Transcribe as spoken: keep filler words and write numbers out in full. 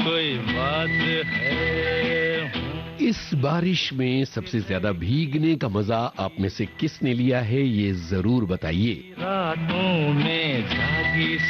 कोई बात है। इस बारिश में सबसे ज्यादा भीगने का मजा आप में से किसने लिया है, ये जरूर बताइए। रातों में जागी